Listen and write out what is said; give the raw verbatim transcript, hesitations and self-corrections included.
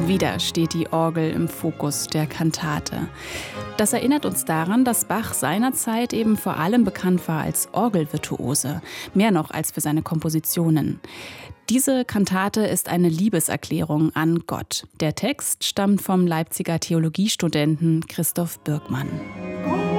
Wieder steht die Orgel im Fokus der Kantate. Das erinnert uns daran, dass Bach seinerzeit eben vor allem bekannt war als Orgelvirtuose, mehr noch als für seine Kompositionen. Diese Kantate ist eine Liebeserklärung an Gott. Der Text stammt vom Leipziger Theologiestudenten Christoph Birkmann.